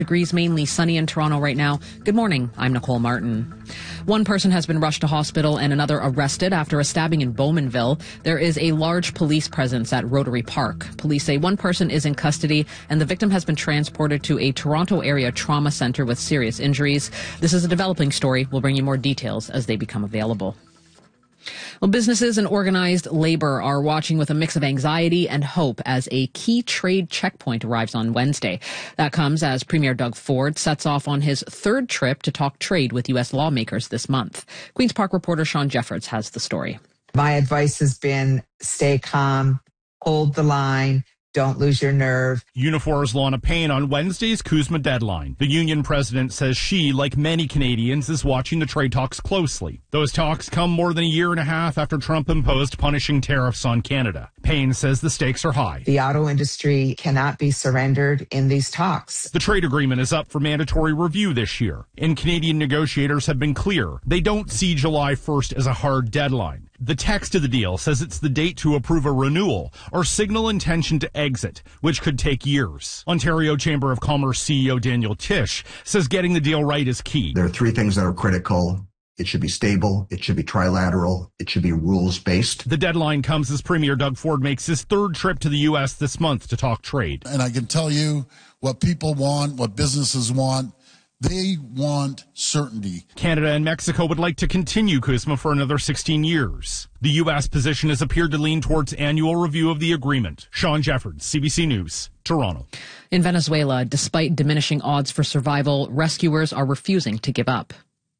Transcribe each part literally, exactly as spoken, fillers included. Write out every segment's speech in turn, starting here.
Degrees, mainly sunny in Toronto right now. Good morning. I'm Nicole Martin. One person has been rushed to hospital and another arrested after a stabbing in Bowmanville. There is a large police presence at Rotary Park. Police say one person is in custody and the victim has been transported to a Toronto area trauma center with serious injuries. This is a developing story. We'll bring you more details as they become available. Well, businesses and organized labor are watching with a mix of anxiety and hope as a key trade checkpoint arrives on Wednesday. That comes as Premier Doug Ford sets off on his third trip to talk trade with U S lawmakers this month. Queen's Park reporter Sean Jeffords has the story. My advice has been stay calm, hold the line. Don't lose your nerve. Unifor's Lana Payne on Wednesday's CUSMA deadline. The union president says she, like many Canadians, is watching the trade talks closely. Those talks come more than a year and a half after Trump imposed punishing tariffs on Canada. Payne says the stakes are high. The auto industry cannot be surrendered in these talks. The trade agreement is up for mandatory review this year, and Canadian negotiators have been clear. They don't see July first as a hard deadline. The text of the deal says it's the date to approve a renewal or signal intention to exit, which could take years. Ontario Chamber of Commerce C E O Daniel Tisch says getting the deal right is key. There are three things that are critical. It should be stable, it should be trilateral, it should be rules-based. The deadline comes as Premier Doug Ford makes his third trip to the U S this month to talk trade. And I can tell you what people want, what businesses want. They want certainty. Canada and Mexico would like to continue CUSMA for another sixteen years. The U S position has appeared to lean towards annual review of the agreement. Sean Jeffords, C B C News, Toronto. In Venezuela, despite diminishing odds for survival, rescuers are refusing to give up.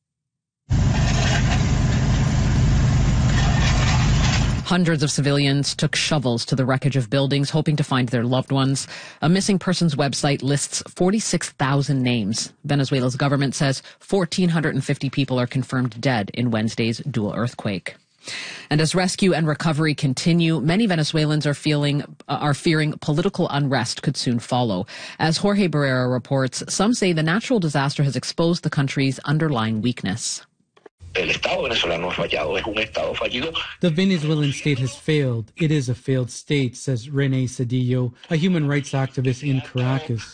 Hundreds of civilians took shovels to the wreckage of buildings, hoping to find their loved ones. A missing persons website lists forty-six thousand names. Venezuela's government says one thousand four hundred fifty people are confirmed dead in Wednesday's dual earthquake. And as rescue and recovery continue, many Venezuelans are feeling uh, are fearing political unrest could soon follow. As Jorge Barrera reports, some say the natural disaster has exposed the country's underlying weakness. The Venezuelan state has failed. It is a failed state, says René Cedillo, a human rights activist in Caracas.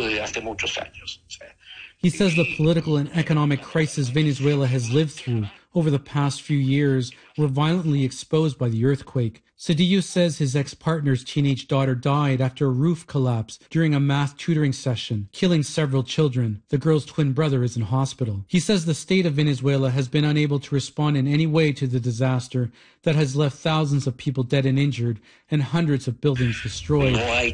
He says the political and economic crisis Venezuela has lived through over the past few years were violently exposed by the earthquake. Cedillo says his ex-partner's teenage daughter died after a roof collapsed during a math tutoring session, killing several children. The girl's twin brother is in hospital. He says the state of Venezuela has been unable to respond in any way to the disaster that has left thousands of people dead and injured and hundreds of buildings destroyed.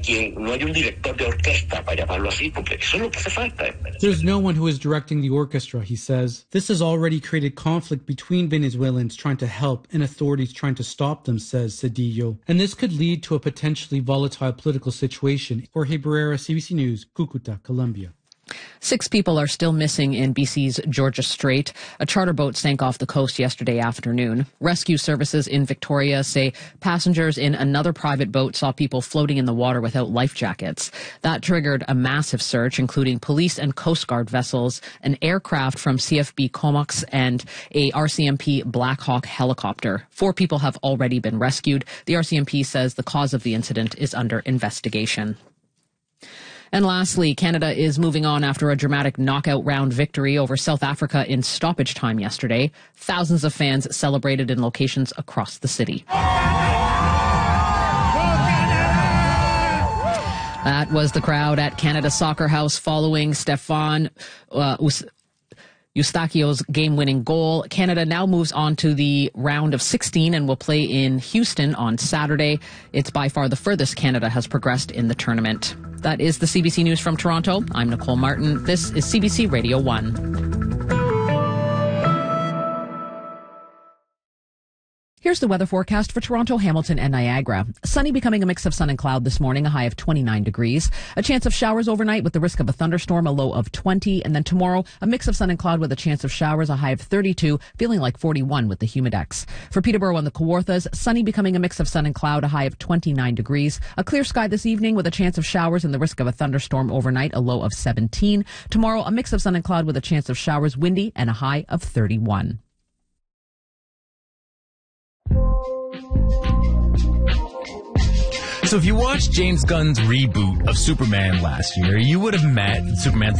There's no one who is directing the orchestra, he says. This has already created conflict between Venezuelans trying to help and authorities trying to stop them, says Cedillo. And this could lead to a potentially volatile political situation. Jorge Barrera, C B C News, Cucuta, Colombia. Six people are still missing in B C's Georgia Strait. A charter boat sank off the coast yesterday afternoon. Rescue services in Victoria say passengers in another private boat saw people floating in the water without life jackets. That triggered a massive search, including police and Coast Guard vessels, an aircraft from C F B Comox, and a R C M P Black Hawk helicopter. Four people have already been rescued. The R C M P says the cause of the incident is under investigation. And lastly, Canada is moving on after a dramatic knockout round victory over South Africa in stoppage time yesterday. Thousands of fans celebrated in locations across the city. That was the crowd at Canada Soccer House following Stefan uh, Eustachio's game-winning goal. Canada now moves on to the round of sixteen and will play in Houston on Saturday. It's by far the furthest Canada has progressed in the tournament. That is the C B C News from Toronto. I'm Nicole Martin. This is C B C Radio one. Here's the weather forecast for Toronto, Hamilton, and Niagara. Sunny becoming a mix of sun and cloud this morning, a high of twenty-nine degrees. A chance of showers overnight with the risk of a thunderstorm, a low of twenty. And then tomorrow, a mix of sun and cloud with a chance of showers, a high of thirty-two, feeling like forty-one with the humidex. For Peterborough and the Kawarthas, sunny becoming a mix of sun and cloud, a high of twenty-nine degrees. A clear sky this evening with a chance of showers and the risk of a thunderstorm overnight, a low of seventeen. Tomorrow, a mix of sun and cloud with a chance of showers, windy, and a high of thirty-one. So if you watched James Gunn's reboot of Superman last year, you would have met Superman